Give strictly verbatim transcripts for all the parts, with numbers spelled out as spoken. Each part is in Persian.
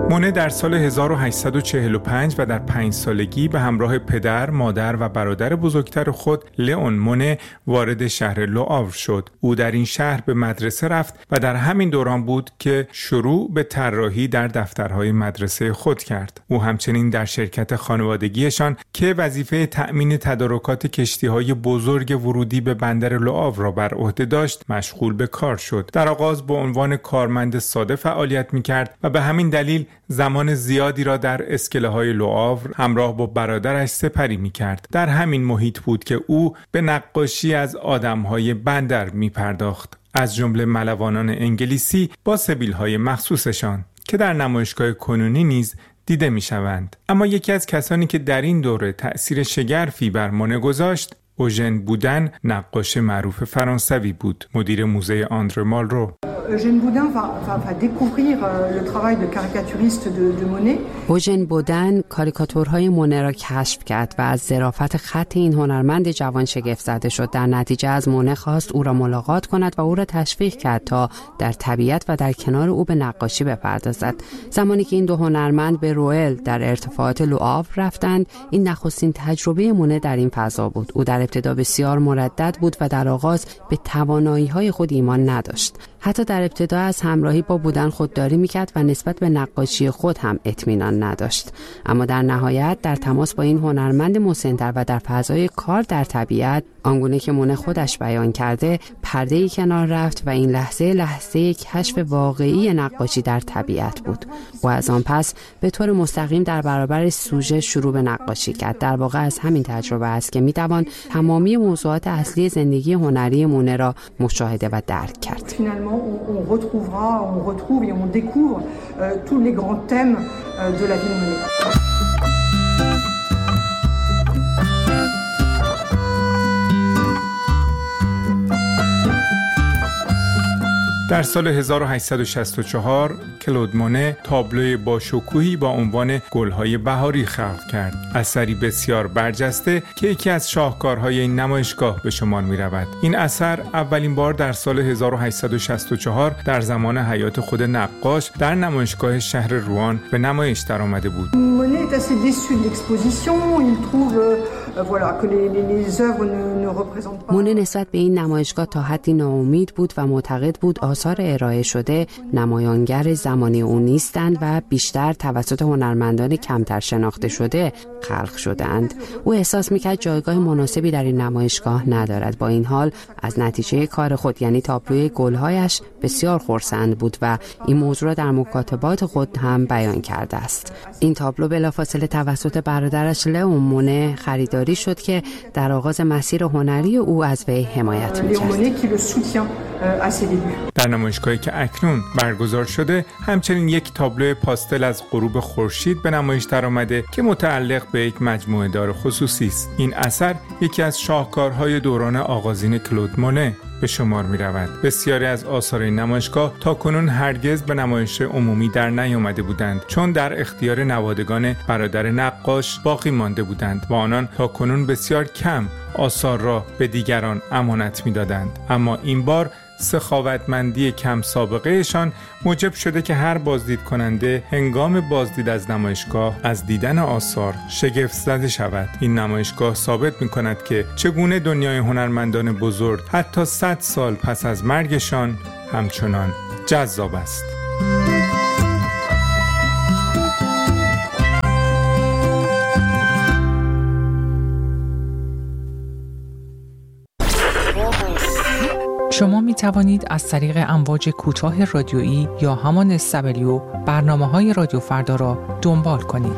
مونه در سال هزار و هشتصد و چهل و پنج و در پنج سالگی به همراه پدر، مادر و برادر بزرگتر خود لئون مونه وارد شهر لوآور شد. او در این شهر به مدرسه رفت و در همین دوران بود که شروع به طراحی در دفترهای مدرسه خود کرد. او همچنین در شرکت خانوادگیشان که وظیفه تأمین تدارکات کشتی‌های بزرگ ورودی به بندر لوآور را بر عهده داشت، مشغول به کار شد. در آغاز به عنوان کارمند ساده فعالیت می‌کرد و به همین دلیل زمان زیادی را در اسکله‌های لوآور همراه با برادرش سپری می‌کرد. در همین محیط بود که او به نقاشی از آدم‌های بندر می‌پرداخت، از جمله ملوانان انگلیسی با سبیل‌های مخصوصشان که در نمایشگاه کنونی نیز دیده می‌شوند. اما یکی از کسانی که در این دوره تأثیر شگرفی بر مونه گذاشت، اوژن بودن، نقاش معروف فرانسوی بود، مدیر موزه آندره مالرو. Eugène Boudin va, va, va découvrir le travail de caricaturiste de, de Monet. اوژن بودن کاریکاتورهای مونه را کشف کرد و از ظرافت خط این هنرمند جوان شگفت زده شد. در نتیجه از مونه خواست او را ملاقات کند و او را تشویق کرد تا در طبیعت و در کنار او به نقاشی بپردازد. زمانی که این دو هنرمند به روئل در ارتفاعات لوآور رفتند، این نخستین تجربه مونه در این فضا بود. او در ابتدا بسیار مردد بود و در آغاز به توانایی‌های خود ایمان نداشت. حتی در ابتدا از همراهی با بودن خودداری میکرد و نسبت به نقاشی خود هم اطمینان نداشت. اما در نهایت در تماس با این هنرمند مسن‌تر و در فضای کار در طبیعت، آنگونه که مونه خودش بیان کرده، پرده‌ای کنار رفت و این لحظه لحظه کشف واقعی نقاشی در طبیعت بود. و از آن پس به طور مستقیم در برابر سوژه شروع به نقاشی کرد. در واقع از همین تجربه است که میتوان تمامی موضوعات اصلی زندگی هنری مونه را مشاهده و درک کرد. On, on retrouvera, on retrouve et on découvre euh, tous les grands thèmes euh, de la vie de Monet. در سال هزار و هشتصد و شصت و چهار کلود مونه تابلوی با شکوهی با عنوان گل‌های بهاری خلق کرد، اثری بسیار برجسته که یکی از شاهکارهای این نمایشگاه به شمار می‌رود. این اثر اولین بار در سال هزار و هشتصد و شصت و چهار در زمان حیات خود نقاش در نمایشگاه شهر روان به نمایش درآمده بود. Monet est assez déçu de l'exposition, il trouve voilà que les les œuvres ne ne représentent pas. مونه نسبت به این نمایشگاه تا حدی ناامید بود و معتقد بود آثار ارائه شده نمایانگر زمانی او نیستند و بیشتر توسط هنرمندان کمتر شناخته شده خلق شدند. او احساس میکرد جایگاه مناسبی در این نمایشگاه ندارد. با این حال از نتیجه کار خود یعنی تابلوی گلهایش بسیار خرسند بود و این موضوع را در مکاتبات خود هم بیان کرده است. این تابلو بلافاصله توسط برادرش لئون مونه خریداری شد که در آغاز مسیر هنری او از وی حمایت می‌کرد. در نمایشگاهی که اکنون برگزار شده همچنین یک تابلو پاستل از غروب خورشید به نمایش درآمده که متعلق به یک مجموعه دار خصوصی است. این اثر یکی از شاهکارهای دوران آغازین کلود مونه به شمار می رود. بسیاری از آثار این نمایشگاه تا کنون هرگز به نمایش عمومی در نیامده بودند، چون در اختیار نوادگان برادر نقاش باقی مانده بودند و آنان تا کنون بسیار کم آثار را به دیگران امانت می دادند. اما این بار سخاوتمندی کم سابقهشان موجب شده که هر بازدید کننده هنگام بازدید از نمایشگاه از دیدن آثار شگفت زده شود. این نمایشگاه ثابت می کند که چگونه دنیای هنرمندان بزرگ حتی صد سال پس از مرگشان همچنان جذاب است. شما می توانید از طریق امواج کوتاه رادیویی یا همان اس دبلیو برنامه‌های رادیو فردا را دنبال کنید.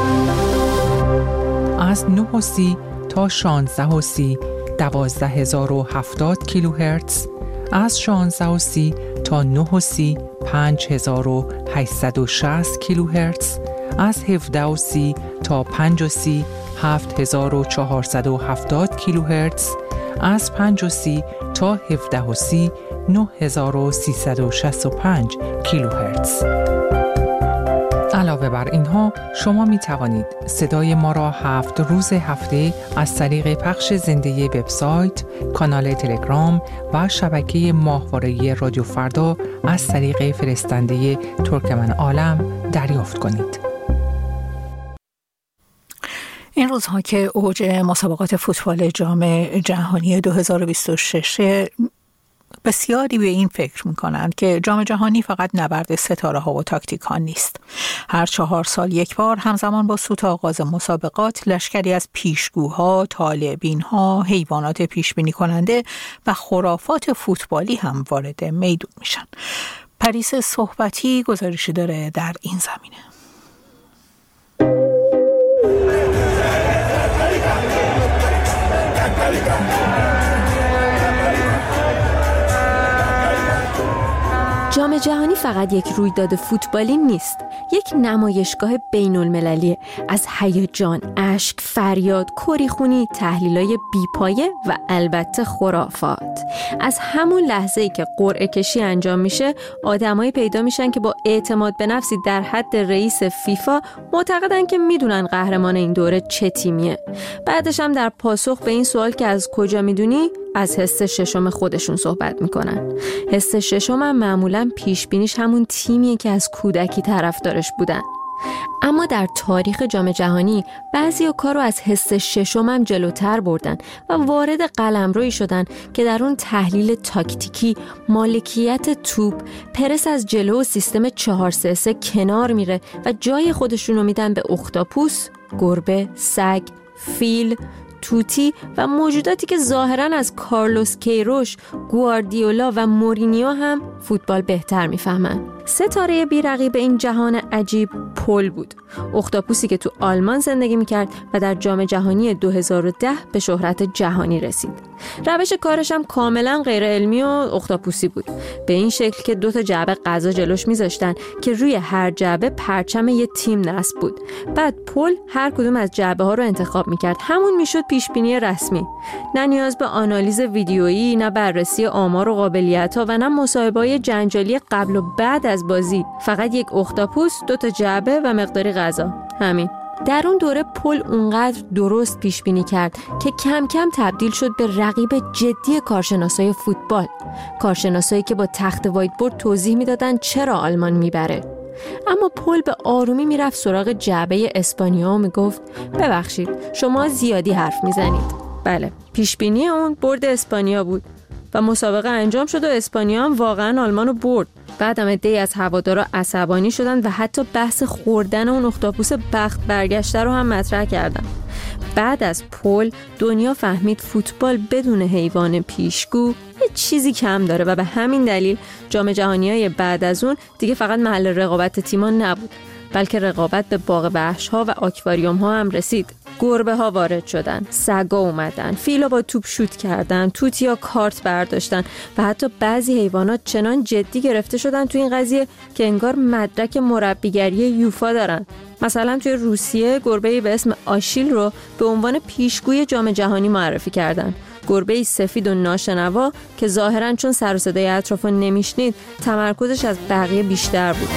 از نه و سی تا شانزده و سی دوازده هزار و هفتاد کیلوهرتز، از شانزده و سی تا نه و سی پنج هزار و هشتصد و شصت کیلوهرتز، از هفده و سی تا پنج و سی هفت هزار و چهارصد و هفتاد کیلوهرتز، از پنج و سی تا هفده و سی نه هزار و سیصد و شصت و پنج کیلوهرتز. علاوه علاوه بر اینها شما می توانید صدای ما را هفت روز هفته از طریق پخش زنده وبسایت، کانال تلگرام و شبکه ماهواره رادیو فردا از طریق فرستنده ترکمن عالم دریافت کنید. این روزها که اوج مسابقات فوتبال جام جهانی دو هزار و بیست و شش، بسیاری به این فکر می‌کنند که جام جهانی فقط نبرد ستاره‌ها و تاکتیک‌ها نیست. هر چهار سال یک بار همزمان با سوت آغاز مسابقات، لشکری از پیشگوها، طالع‌بین‌ها، حیوانات پیشبینی کننده و خرافات فوتبالی هم وارد میدون میشن. پریس صحبتی گزارشی داره در این زمینه. جام جهانی فقط یک رویداد فوتبالی نیست، یک نمایشگاه بین المللیه از هیجان، اشک، فریاد، کریخونی، تحلیلای بیپایه و البته خرافات. از همون لحظه‌ای که قرعه کشی انجام میشه، آدمایی پیدا میشن که با اعتماد به نفسی در حد رئیس فیفا معتقدن که میدونن قهرمان این دوره چه تیمیه. بعدش هم در پاسخ به این سوال که از کجا میدونی، از حس ششم خودشون صحبت میکنن. حس ششم هم معمولاً پیش بینیش همون تیمیه که از کودکی طرفدارش بودن. اما در تاریخ جام جهانی بعضیا کارو از حس ششم هم جلوتر بردن و وارد قلمرویی شدن که در اون تحلیل تاکتیکی، مالکیت توپ، پرس از جلو و سیستم چهار سه سه کنار میره و جای خودشونو میدن به اختاپوس، گربه، سگ، فیل، توتی و موجوداتی که ظاهراً از کارلوس کیروش، گواردیولا و مورینیو هم فوتبال بهتر میفهمن. ستاره بی‌رقیب این جهان عجیب پل بود، اختاپوسی که تو آلمان زندگی میکرد و در جام جهانی دو هزار و ده به شهرت جهانی رسید. روش کارش هم کاملا غیر علمی و اختاپوسی بود، به این شکل که دو تا جعبه غذا جلوش میذاشتن که روی هر جعبه پرچم یه تیم نصب بود. بعد پل هر کدوم از جعبه ها رو انتخاب میکرد، همون میشد پیش بینی رسمی. نه نیاز به آنالیز ویدیویی، نه بررسی آمار و قابلیت‌ها و نه مصاحبه‌های جنجالی قبل و بعد از بازی. فقط یک اختاپوس، دو تا جعبه و مقداری غذا. همین. در اون دوره پل اونقدر درست پیش بینی کرد که کم کم تبدیل شد به رقیب جدی کارشناسای فوتبال. کارشناسایی که با تخت وایت بورد توضیح میدادن چرا آلمان میبره. اما پل به آرومی میرفت سراغ جعبه اسپانیا و میگفت ببخشید شما زیادی حرف میزنید. بله، پیش بینی اون برد اسپانیا بود و مسابقه انجام شد و اسپانیا هم واقعا آلمانو برد. بعد هم عده‌ای از هوادارا عصبانی شدن و حتی بحث خوردن اون اختاپوس بخت برگشته رو هم مطرح کردن. بعد از پل دنیا فهمید فوتبال بدون حیوان پیشگو یه چیزی کم داره و به همین دلیل جام جهانی‌های بعد از اون دیگه فقط محل رقابت تیم‌ها نبود، بلکه رقابت به باغ وحش‌ها و آکواریوم‌ها هم رسید. گربه ها وارد شدن، سگا اومدن، فیلا با توپ شوت کردن، توتیا کارت برداشتن و حتی بعضی حیوانات چنان جدی گرفته شدن تو این قضیه که انگار مدرک مربیگری یوفا دارن. مثلا توی روسیه گربه‌ای به اسم آشیل رو به عنوان پیشگوی جام جهانی معرفی کردن. گربه‌ای سفید و ناشنوا که ظاهراً چون سر و صدای اطرافو نمیشنید تمرکزش از بقیه بیشتر بود.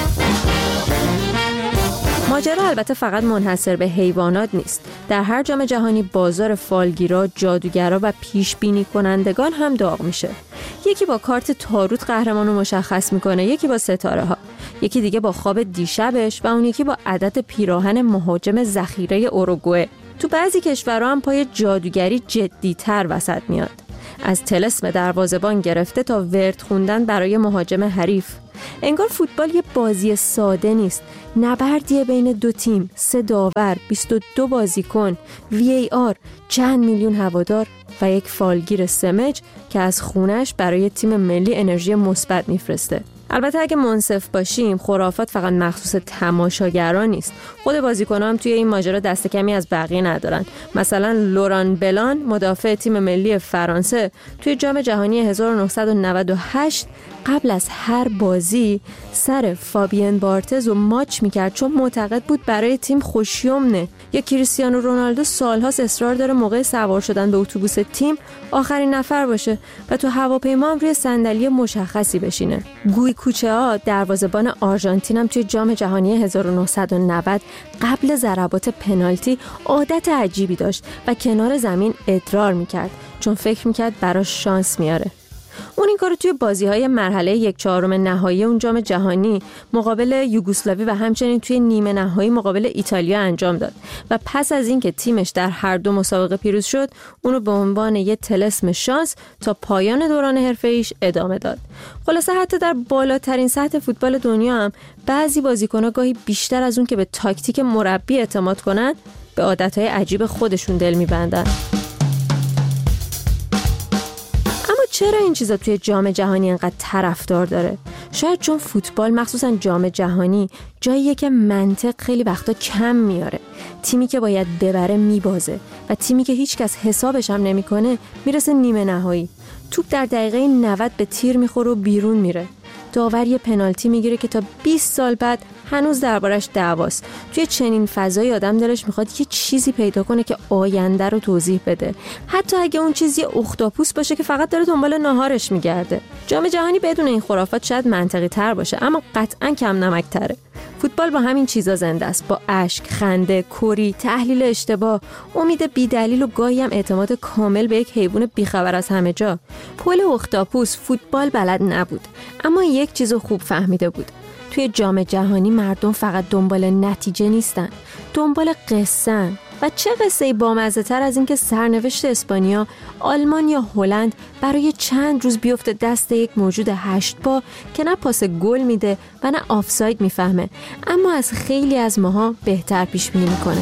ماجرا البته فقط منحصر به حیوانات نیست. در هر جام جهانی بازار فالگیرا، جادوگرا و پیش بینی کنندگان هم داغ میشه. یکی با کارت تاروت قهرمانو مشخص میکنه، یکی با ستاره ها، یکی دیگه با خواب دیشبش و اون یکی با عدد پیراهن مهاجم ذخیره اوروگوئه. تو بعضی کشورها هم پای جادوگری جدی‌تر وسط میاد، از طلسم دروازه‌بان گرفته تا ورد خوندن برای مهاجم حریف. انگار فوتبال یه بازی ساده نیست، نبردیه بین دو تیم، سه داور، بیست و دو بازیکن، وی ای آر، چند میلیون هوادار و یک فالگیر سمج که از خونش برای تیم ملی انرژی مثبت میفرسته. البته اگه منصف باشیم خرافات فقط مخصوص تماشاگران نیست. خود بازیکنان هم توی این ماجرا دست کمی از بقیه ندارن. مثلا لوران بلان مدافع تیم ملی فرانسه توی جام جهانی هزار و نهصد و نود و هشت قبل از هر بازی سر فابین بارتز رو ماچ میکرد چون معتقد بود برای تیم خوشیومنه. یا کریستیانو رونالدو سالهاست اصرار داره موقع سوار شدن به اتوبوس تیم آخرین نفر باشه و تو هواپیما هم روی صندلی مشخصی بشینه. گوی کوچه ها دروازه‌بان آرژانتین هم توی جام جهانی هزار و نهصد و نود قبل ضربات پنالتی عادت عجیبی داشت و کنار زمین ادرار میکرد چون فکر میکرد براش شانس میاره. اون این کارو توی بازی‌های مرحله یک چهارم نهایی اون جام جهانی مقابل یوگسلاوی و همچنین توی نیمه نهایی مقابل ایتالیا انجام داد و پس از اینکه تیمش در هر دو مسابقه پیروز شد، اونو به عنوان یه طلسم شانس تا پایان دوران حرفه‌ایش ادامه داد. خلاصه حتی در بالاترین سطح فوتبال دنیا هم بعضی بازیکن‌ها گاهی بیشتر از اون که به تاکتیک مربی اعتماد کنن، به عادت‌های عجیب خودشون دل می‌بندن. چرا این چیزا توی جام جهانی انقدر طرفدار داره؟ شاید چون فوتبال مخصوصا جام جهانی جاییه که منطق خیلی وقتا کم میاره. تیمی که باید ببره میبازه و تیمی که هیچ کس حسابش هم نمیکنه میرسه نیمه نهایی. توپ در دقیقه نود به تیر میخوره و بیرون میره. داور یه پنالتی میگیره که تا بیست سال بعد هنوز دربارش دعواست. توی چنین فضایی آدم دلش میخواد یه چیزی پیدا کنه که آینده رو توضیح بده، حتی اگه اون چیز یه اختاپوس باشه که فقط داره دنبال ناهارش میگرده. جام جهانی بدون این خرافات شاید منطقی تر باشه، اما قطعاً کم نمک تره. فوتبال با همین چیزا زنده است، با اشک، خنده، کری، تحلیل اشتباه، امید بی‌دلیل و گاهی هم اعتماد کامل به یک حیوان بیخبر از همه جا. پل اختاپوس فوتبال بلد نبود، اما یک چیزو خوب فهمیده بود. توی جام جهانی مردم فقط دنبال نتیجه نیستن، دنبال قصه‌ن. و چه قصه‌ای بامزه تر از این که سرنوشت اسپانیا، آلمان یا هلند برای چند روز بیفته دست یک موجود هشت پا که نه پاس گل میده و نه آفساید میفهمه، اما از خیلی از ماها بهتر پیش بینی میکنه.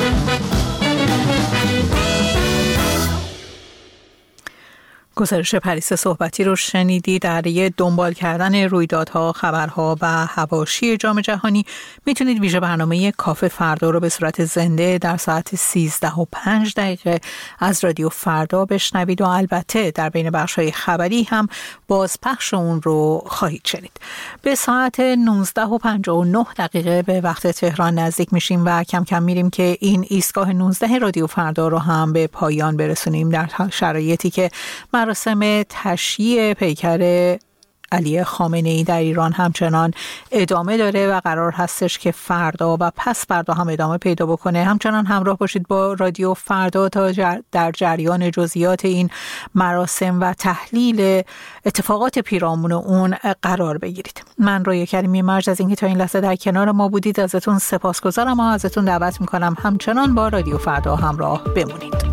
گزارش پریسا صحبتی رو شنیدی. در دنبال کردن رویدادها، خبرها و حواشی جام جهانی میتونید ویژه برنامه کافه فردا رو به صورت زنده در ساعت سیزده و پنج دقیقه از رادیو فردا بشنوید و البته در بین بخش‌های خبری هم بازپخش اون رو خواهید شنید. به ساعت نوزده و پنجاه و نه دقیقه به وقت تهران نزدیک میشیم و کم کم میریم که این ایستگاه نوزده رادیو فردا رو هم به پایان برسونیم، در شرایطی که مراسم تشییع پیکر علی خامنه‌ای در ایران همچنان ادامه داره و قرار هستش که فردا و پس فردا هم ادامه پیدا بکنه. همچنان همراه باشید با رادیو فردا تا جر در جریان جزئیات این مراسم و تحلیل اتفاقات پیرامون اون قرار بگیرید. من رویا کریمی مرج از اینکه تا این لحظه در کنار ما بودید ازتون سپاسگزارم و ازتون دعوت میکنم همچنان با رادیو فردا همراه بمونید.